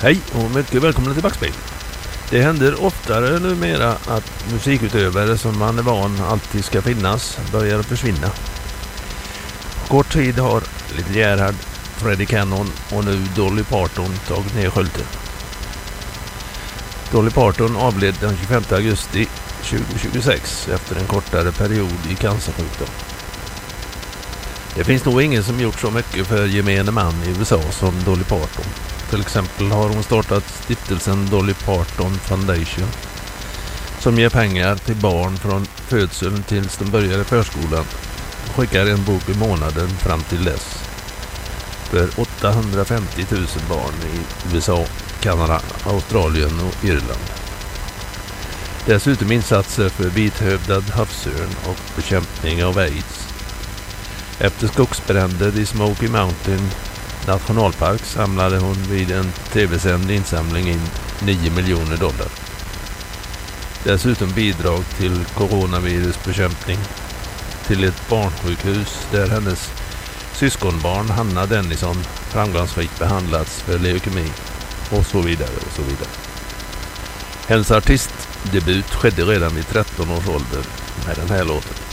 Hej och mycket välkomna till Backspegel. Det händer oftare numera att musikutövare som man är van alltid ska finnas börjar försvinna. På kort tid har Little Gerhard, Freddie Cannon och nu Dolly Parton tagit ner skylten. Dolly Parton avled den 25 augusti 2026 efter en kortare period i cancersjukdom. Det finns nog ingen som gjort så mycket för gemene man i USA som Dolly Parton. Till exempel har hon startat stiftelsen Dolly Parton Foundation som ger pengar till barn från födseln tills de börjar i förskolan och skickar en bok i månaden fram till dess för 850 000 barn i USA, Kanada, Australien och Irland. Dessutom insatser för vithövdad havsörn och bekämpning av AIDS. Efter skogsbränder i Smoky Mountain nationalpark samlade hon vid en tv-sänd insamling in $9 miljoner. Dessutom bidrag till coronavirusbekämpning, till ett barnsjukhus där hennes syskonbarn Hanna Dennison framgångsrikt behandlats för leukemi och så vidare och så vidare. Hennes artistdebut skedde redan vid 13 års ålder med den här låten.